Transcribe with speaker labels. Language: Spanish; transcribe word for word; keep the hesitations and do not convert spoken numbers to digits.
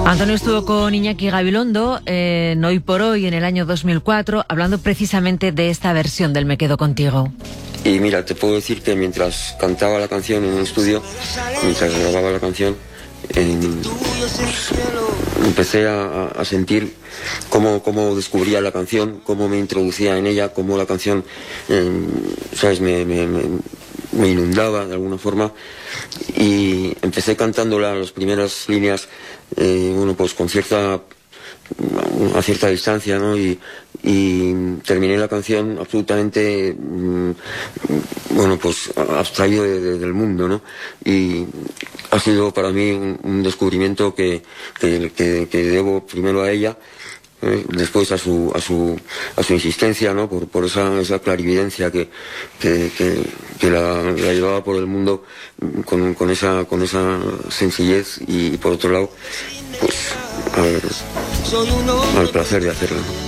Speaker 1: Antonio estuvo con Iñaki Gabilondo en Hoy por Hoy en el año dos mil cuatro, hablando precisamente de esta versión del Me Quedo Contigo.
Speaker 2: Y mira, te puedo decir que mientras cantaba la canción en un estudio, mientras grababa la canción, eh, empecé a, a sentir cómo, cómo descubría la canción, cómo me introducía en ella, cómo la canción, eh, ¿sabes?, me, me, me, me inundaba de alguna forma. Y empecé cantándola, las primeras líneas, eh, bueno, pues con cierta, a cierta distancia, ¿no? Y, y terminé la canción absolutamente, mmm, bueno, pues abstraído de, de, del mundo, ¿no? Y ha sido para mí un, un descubrimiento que, que, que, que debo primero a ella, eh, después a su, a su, a su insistencia, ¿no? Por, por esa, esa clarividencia que, que, que, que la, la llevaba por el mundo con, con esa, con esa sencillez, y, y por otro lado, pues al, al placer de hacerlo, ¿no?